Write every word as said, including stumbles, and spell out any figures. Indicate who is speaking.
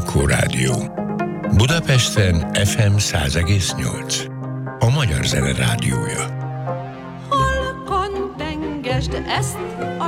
Speaker 1: Klikó Rádió. Budapesten ef em száz egész nyolc. A Magyar Zene Rádiója.
Speaker 2: Halkan dengesd ezt a